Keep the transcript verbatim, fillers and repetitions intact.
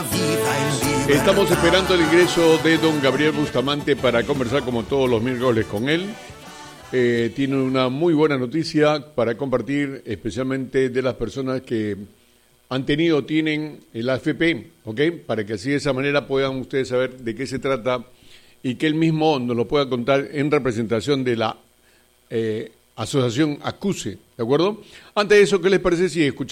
Estamos esperando el ingreso de don Gabriel Bustamante para conversar como todos los miércoles con él. Eh, tiene una muy buena noticia para compartir, especialmente de las personas que han tenido o tienen el A F P, ¿ok? Para que así de esa manera puedan ustedes saber de qué se trata y que él mismo nos lo pueda contar en representación de la eh, asociación ACUSE, ¿de acuerdo? Antes de eso, ¿qué les parece si escuchamos